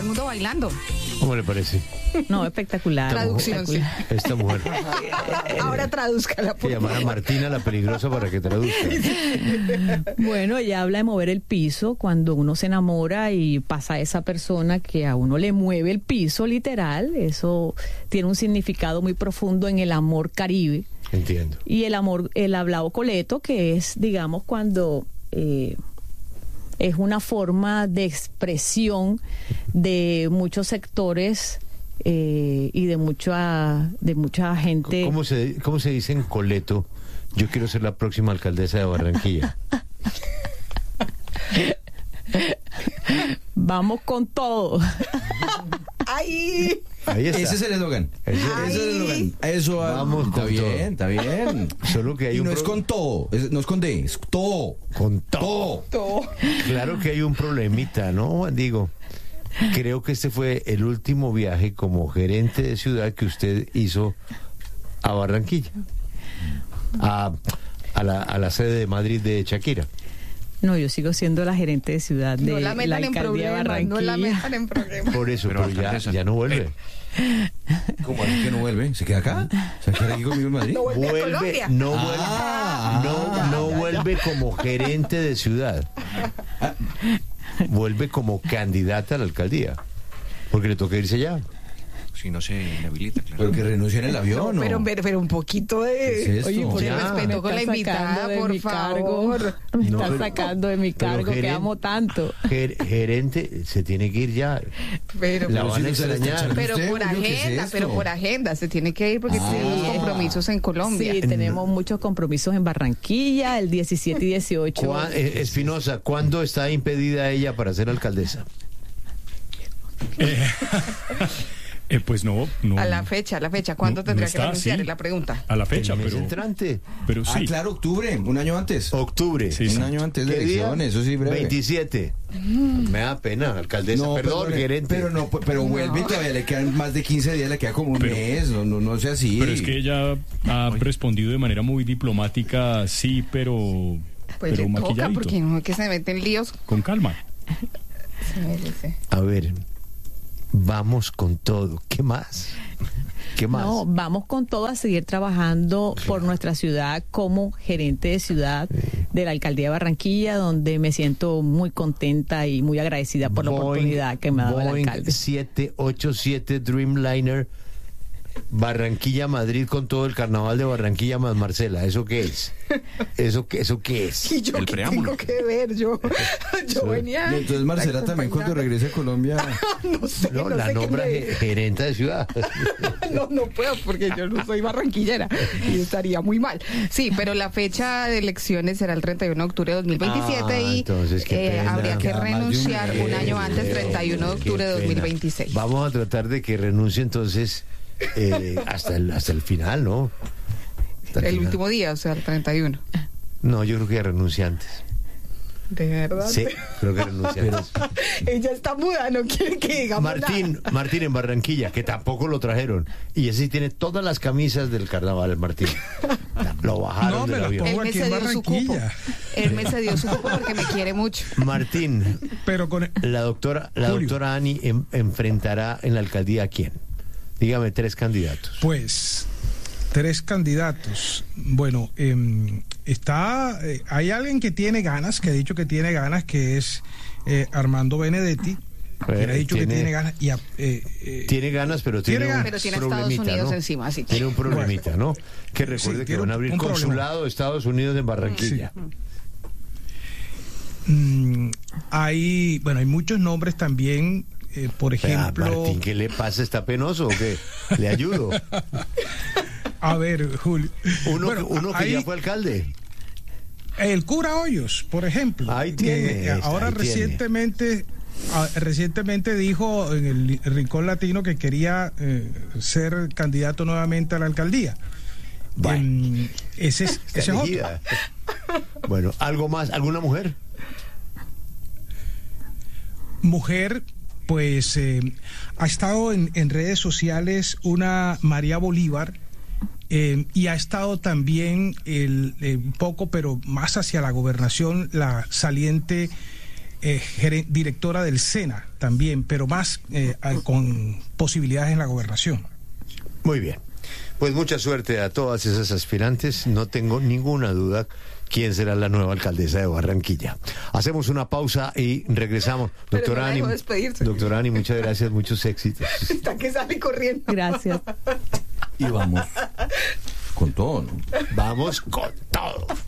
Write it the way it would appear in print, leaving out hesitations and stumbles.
el mundo bailando. ¿Cómo le parece? No, espectacular. Traducción, sí. Esta mujer. Ahora tradúzcala, por Llamar a Martina la peligrosa para que traduzca. Bueno, ella habla de mover el piso cuando uno se enamora y pasa a esa persona que a uno le mueve el piso, literal. Eso tiene un significado muy profundo en el amor caribe. Entiendo. Y el amor, el hablado coleto, que es, digamos, cuando es una forma de expresión de muchos sectores y de mucha gente. ¿Cómo se dice en coleto? Yo quiero ser la próxima alcaldesa de Barranquilla. Vamos con todo. ¡Ay! Ahí está. Ese es el eslogan. Ese es el eslogan. Eso Vamos está con bien, todo. está bien. Solo que hay Y un no es con todo, no es con D, es todo. con todo. Claro que hay un problemita, ¿no? Digo, creo que este fue el último viaje como gerente de ciudad que usted hizo a Barranquilla, a la sede de Madrid de Shakira. No, yo sigo siendo la gerente de ciudad de No la la metan en alcaldía de problemas, Barranquilla. no la metan en problemas. Por eso, pero ya no vuelve. ¿Cómo así que no vuelve? ¿Se queda acá? ¿Se queda aquí conmigo en Madrid? No vuelve a Colombia. No vuelve como gerente de ciudad. Vuelve como candidata a la alcaldía. Porque le toca irse ya. Si no se inhabilita, claro. Pero que renuncie en el avión, ¿no? Pero un poquito de... ¿Qué es esto? Oye, por Ya. respeto con la invitada, por favor. Me No, están pero- sacando de mi cargo, que amo tanto. Gerente se tiene que ir ya. Pero, La Pero van a si no se le está extrañar. echando- pero usted, por Julio, ¿qué es agenda, esto? pero por agenda. Se tiene que ir porque tenemos compromisos en Colombia. Sí, tenemos muchos compromisos en Barranquilla, el 17 y 18. Espinosa, ¿cuándo está impedida ella para ser alcaldesa? Pues no. A la fecha. ¿Cuándo No, tendría no que está, renunciar? sí. Es la pregunta. A la fecha, El mes pero entrante. sí. Claro, octubre, un año antes. Octubre. Sí, Un año antes de ¿Qué día? elecciones, eso sí, breve. 27. Me da pena, alcaldesa. Perdón, gerente. Pero vuelve y todavía le quedan más de 15 días, le queda como un Pero- mes, no sea así. Pero es que ella ha respondido de manera muy diplomática, sí, pero Pues le toca maquilladito, porque no es que se meten líos. con calma. Se merece. A ver, vamos con todo. ¿Qué más? ¿Qué más? No, vamos con todo a seguir trabajando por nuestra ciudad como gerente de ciudad de la alcaldía de Barranquilla, donde me siento muy contenta y muy agradecida por la oportunidad que me ha dado el Boeing alcalde. 787 Dreamliner Barranquilla, Madrid, con todo el carnaval de Barranquilla más Marcela. ¿Eso qué es? ¿Eso qué es? ¿Y yo El qué preámbulo. tengo que ver? Yo venía... Y entonces Marcela también cuando regrese a Colombia. No sé, No, no la sé qué nombra gerenta de ciudad. No puedo porque yo no soy barranquillera y estaría muy mal. Sí, pero la fecha de elecciones será el 31 de octubre de 2027 y entonces, qué pena. habría que Queda más de un renunciar mes. un año antes, 31 de octubre de Qué pena. 2026. Vamos a tratar de que renuncie entonces hasta el final, ¿no? Hasta El final. último día, o sea, el 31. No, yo creo que renuncia antes. ¿De verdad? Sí, creo que renuncia antes. Ella está muda, no quiere que digamos Martín en Barranquilla, que tampoco lo trajeron. Y ese sí tiene todas las camisas del carnaval, Martín. Lo bajaron No, me del las avión. Él pongo me aquí en cedió su cupo. Barranquilla. Él me cedió su cupo porque me quiere mucho. Martín, Pero con la doctora Julio. Ani enfrentará en la alcaldía a quién. Dígame 3 candidatos. Pues 3 candidatos. Bueno, hay alguien que tiene ganas, que ha dicho que tiene ganas, que es Armando Benedetti. Que ha dicho que tiene ganas. Tiene ganas, pero Tiene tiene un ganas. Pero tiene Estados problemita, Unidos ¿no? encima, así que... Tiene un problemita, ¿no? Que recuerde que tiene van a abrir un problema. consulado de Estados Unidos en Barranquilla. Hay muchos nombres también. Por ejemplo, Martín, ¿qué le pasa? ¿Está penoso o qué? ¿Le ayudo? a ver, Julio. Uno Bueno, que hay ya fue alcalde. el cura Hoyos, por ejemplo. Ahí tiene, ahora ahí tiene. recientemente dijo en el Rincón Latino que quería ser candidato nuevamente a la alcaldía. Bueno, Ese es otro. elegida. Bueno, ¿algo más? ¿Alguna mujer? Mujer, pues ha estado en redes sociales una María Bolívar y ha estado también un poco, pero más hacia la gobernación, la saliente directora del SENA también, pero más con posibilidades en la gobernación. Muy bien. Pues mucha suerte a todas esas aspirantes. No tengo ninguna duda quién será la nueva alcaldesa de Barranquilla. Hacemos una pausa y regresamos. Pero no la dejo despedirse. Doctora Ani, muchas gracias, muchos éxitos. Está que sale corriendo. Gracias. Y vamos con todo, ¿no? Vamos con todo.